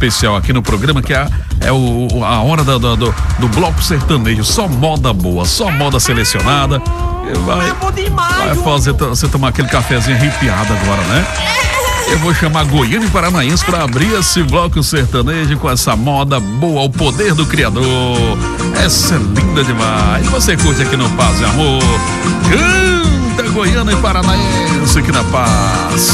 especial aqui no programa, que é a hora do bloco sertanejo. Só moda boa, só moda selecionada. Vai fazer você tomar aquele cafezinho arrepiado agora, né? Eu vou chamar Goiânia e Paranaense para abrir esse bloco sertanejo com essa moda boa, o poder do criador. Essa é linda demais. Você curte aqui no Paz e Amor. Canta Goiânia e Paranaense aqui na Paz.